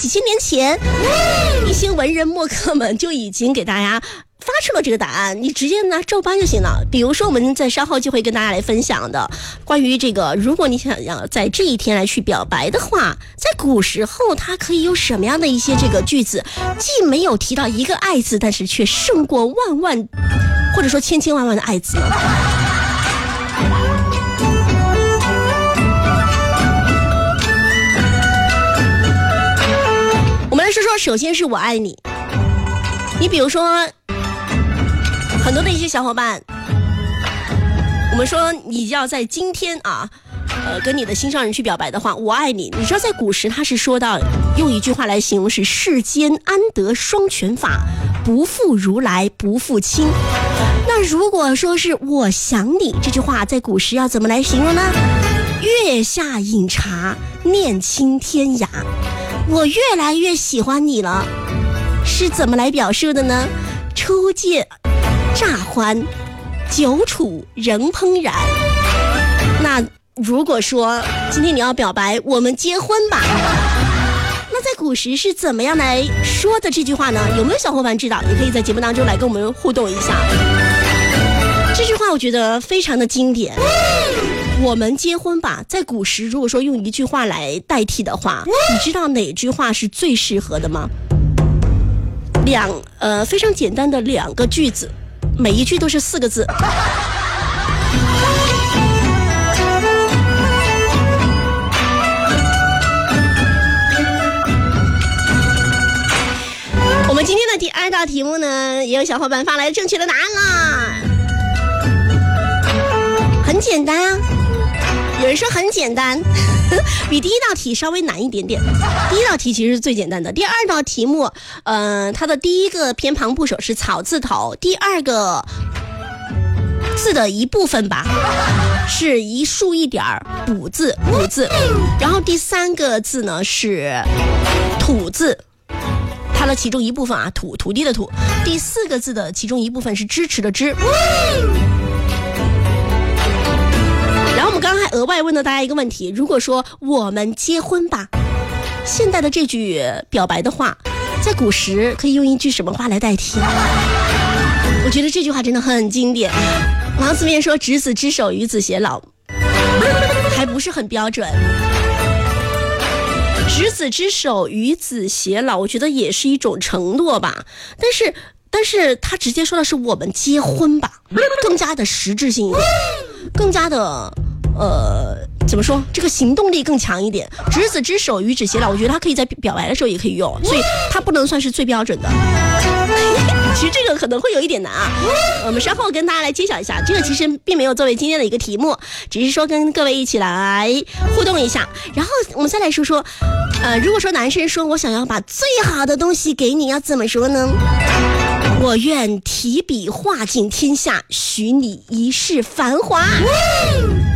几千年前，一些文人墨客们就已经给大家发出了这个答案，你直接拿照搬就行了。比如说我们在稍后就会跟大家来分享的关于这个，如果你想要在这一天来去表白的话，在古时候它可以有什么样的一些这个句子，既没有提到一个爱字，但是却胜过万万或者说千千万万的爱字。我们来说说，首先是我爱你。你比如说很多的一些小伙伴，我们说你要在今天啊，跟你的心上人去表白的话，我爱你。你知道在古时他是说到用一句话来形容是世间安得双全法，不负如来不负卿。那如果说是我想你这句话，在古时要怎么来形容呢？月下饮茶，念亲天涯。我越来越喜欢你了，是怎么来表述的呢？初见乍欢，久处人怦然。那如果说今天你要表白，我们结婚吧，那在古时是怎么样来说的这句话呢？有没有小伙伴知道？也可以在节目当中来跟我们互动一下。这句话我觉得非常的经典，我们结婚吧。在古时如果说用一句话来代替的话，你知道哪句话是最适合的吗？非常简单的2个句子，每一句都是4个字。我们今天的第2道题目呢，也有小伙伴发来正确的答案啦。很简单啊，有人说很简单，比第1道题稍微难一点点。第1道题其实是最简单的，第2道题目，它的第1个偏旁部首是草字头，第2个字的一部分吧，是一竖一点补字，然后第3个字呢是土字，它的其中一部分啊，土地的土。第4个字的其中一部分是支持的支。然后我们刚刚还额外问了大家一个问题，如果说我们结婚吧，现代的这句表白的话，在古时可以用一句什么话来代替？我觉得这句话真的很经典。王子面说执子之手，与子偕老，还不是很标准。执子之手，与子偕老，我觉得也是一种承诺吧，但是他直接说的是我们结婚吧，更加的实质性一点，更加的怎么说，这个行动力更强一点。执子之手，与子偕老，我觉得他可以在表白的时候也可以用，所以他不能算是最标准的。其实这个可能会有一点难啊，我们稍后跟大家来揭晓一下。这个其实并没有作为今天的一个题目，只是说跟各位一起来互动一下。然后我们再来说说，如果说男生说我想要把最好的东西给你，要怎么说呢？我愿提笔画尽天下，许你一世繁华。